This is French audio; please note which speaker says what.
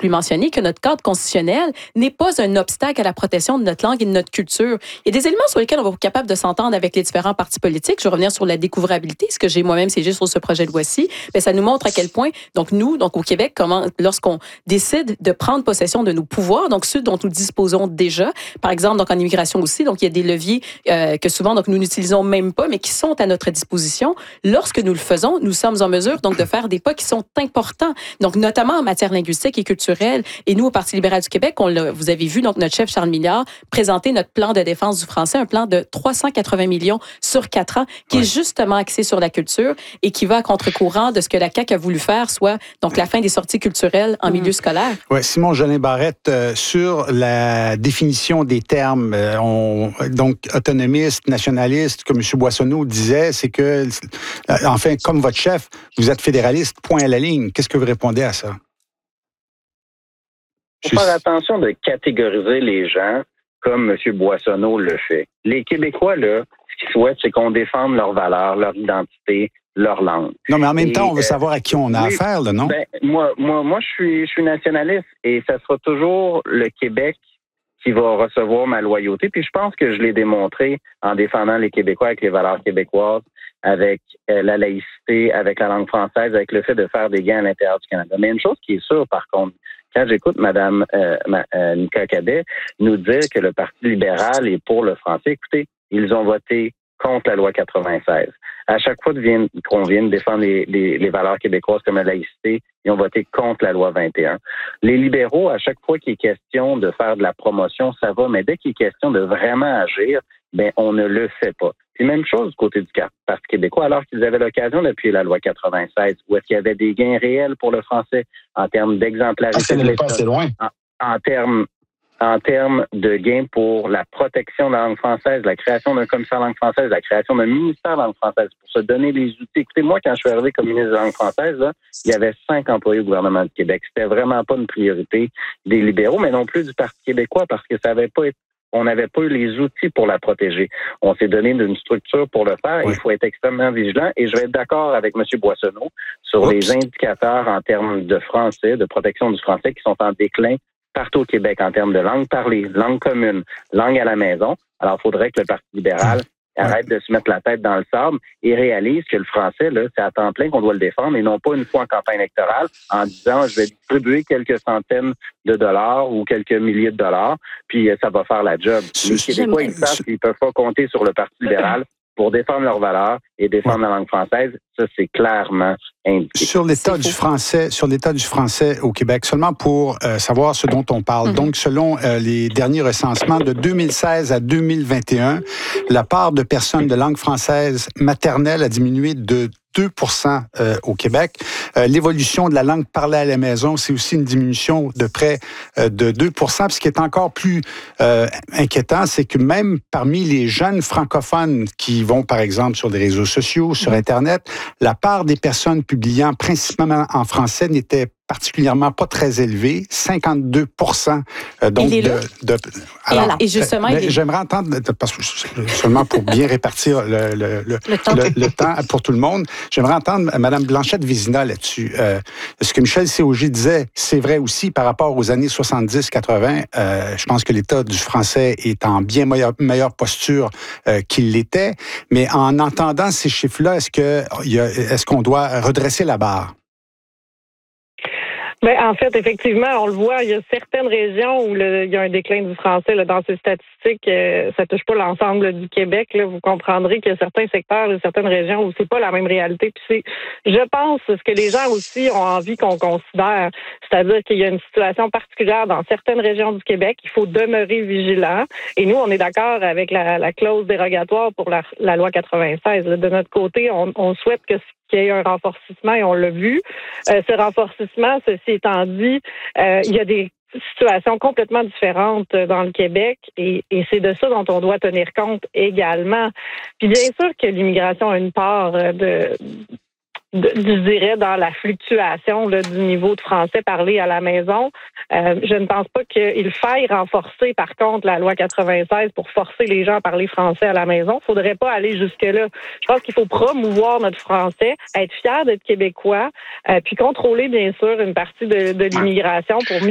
Speaker 1: lui mentionner que notre cadre constitutionnel n'est pas un obstacle à la protection de notre langue et de notre culture. Il y a des éléments sur lesquels on va être capable de s'entendre avec les différents partis politiques. Je vais revenir sur la découvrabilité, ce que j'ai moi-même siégé sur ce projet de loi-ci. Mais ça nous montre à quel point, donc au Québec, comment, lorsqu'on décide de prendre possession de nos pouvoirs, donc ceux dont nous disposons déjà, par exemple, donc en immigration aussi, donc il y a des leviers que souvent donc nous n'utilisons même pas, mais qui sont à notre disposition. Lorsque nous le faisons, nous sommes en mesure donc de faire des pas qui sont importants, donc notamment en matière linguistique et culturelle. Et nous, au Parti libéral du Québec, vous avez vu donc notre chef Charles Milliard présenter notre plan de défense du français, un plan de 380 millions sur 4 ans, qui est justement axé sur la culture et qui va à contre-courant de ce que la CAQ a voulu faire, soit donc la fin des sorties culturelles en milieu scolaire.
Speaker 2: Oui, Simon Jolin-Barrette, sur la définition des termes, donc autonomiste, nationaliste, comme M. Boissonneau disait, c'est que, enfin, comme votre chef, vous êtes fédéraliste, point à la ligne. Qu'est-ce que vous répondez à ça?
Speaker 3: Il faut faire attention de catégoriser les gens comme M. Boissonneau le fait. Les Québécois, là, ce qu'ils souhaitent, c'est qu'on défende leurs valeurs, leur identité, leur langue.
Speaker 2: Non, mais en même temps, on veut savoir à qui on a affaire, là, non?
Speaker 3: Ben, moi, je suis nationaliste et ça sera toujours le Québec qui va recevoir ma loyauté. Puis je pense que je l'ai démontré en défendant les Québécois avec les valeurs québécoises, avec la laïcité, avec la langue française, avec le fait de faire des gains à l'intérieur du Canada. Mais une chose qui est sûre, par contre, quand j'écoute Mme Nika Cadet nous dire que le Parti libéral est pour le français, écoutez, ils ont voté contre la loi 96. À chaque fois qu'on vient de défendre les valeurs québécoises comme la laïcité, ils ont voté contre la loi 21. Les libéraux, à chaque fois qu'il est question de faire de la promotion, ça va, mais dès qu'il est question de vraiment agir, ben on ne le fait pas. C'est même chose du côté du Parti québécois, alors qu'ils avaient l'occasion d'appuyer la loi 96, où est-ce qu'il y avait des gains réels pour le français en termes d'exemplarité.
Speaker 4: Ça n'est pas assez loin.
Speaker 3: En termes de gains pour la protection de la langue française, la création d'un commissaire de langue française, la création d'un ministère de langue française pour se donner les outils. Écoutez, moi, quand je suis arrivé comme ministre de langue française, là, il y avait 5 employés au gouvernement du Québec. C'était vraiment pas une priorité des libéraux, mais non plus du Parti québécois, parce que on n'avait pas eu les outils pour la protéger. On s'est donné une structure pour le faire. Il faut être extrêmement vigilant. Et je vais être d'accord avec M. Boissonneau sur les indicateurs en termes de français, de protection du français qui sont en déclin partout au Québec en termes de langue parlée, langue commune, langue à la maison. Alors, il faudrait que le Parti libéral arrête de se mettre la tête dans le sable et réalise que le français, là, c'est à temps plein qu'on doit le défendre et non pas une fois en campagne électorale en disant je vais distribuer quelques centaines de dollars ou quelques milliers de dollars, puis ça va faire la job. Les Québécois, ils savent qu'ils ne peuvent pas compter sur le Parti libéral pour défendre leurs valeurs et défendre la langue française. Ça, c'est clairement indiqué.
Speaker 2: Sur l'état du français au Québec, seulement pour savoir ce dont on parle. Donc, selon les derniers recensements de 2016 à 2021, la part de personnes de langue française maternelle a diminué de 2% au Québec. L'évolution de la langue parlée à la maison, c'est aussi une diminution de près de 2%. Puis ce qui est encore plus inquiétant, c'est que même parmi les jeunes francophones qui vont, par exemple, sur des réseaux sociaux, sur Internet, la part des personnes publiant principalement en français n'était particulièrement pas très élevée, 52%. Donc
Speaker 1: et justement,
Speaker 2: j'aimerais entendre, parce que seulement pour bien répartir le temps pour tout le monde, j'aimerais entendre Mme Blanchette-Vézina là-dessus. Ce que Michel Séauger disait, c'est vrai aussi par rapport aux années 70-80. Je pense que l'État du français est en bien meilleure posture qu'il l'était. Mais en entendant ces chiffres-là, est-ce qu'on doit redresser la barre?
Speaker 5: Ben, en fait, effectivement, on le voit, il y a certaines régions où il y a un déclin du français là, dans ces statistiques. Ça touche pas l'ensemble du Québec. Là. Vous comprendrez qu'il y a certains secteurs et certaines régions où c'est pas la même réalité. Puis je pense, ce que les gens aussi ont envie qu'on considère, c'est-à-dire qu'il y a une situation particulière dans certaines régions du Québec. Il faut demeurer vigilant. Et nous, on est d'accord avec la clause dérogatoire pour la loi 96. Là. De notre côté, on souhaite qu'il y ait un renforcement et on l'a vu. Ce renforcement, ceci étant dit, il y a des situations complètement différentes dans le Québec et c'est de ça dont on doit tenir compte également. Puis bien sûr que l'immigration a une part je dirais, dans la fluctuation là, du niveau de français parlé à la maison. Je ne pense pas qu'il faille renforcer, par contre, la loi 96 pour forcer les gens à parler français à la maison. Il ne faudrait pas aller jusque-là. Je pense qu'il faut promouvoir notre français, être fier d'être québécois, puis contrôler, bien sûr, une partie de l'immigration pour mieux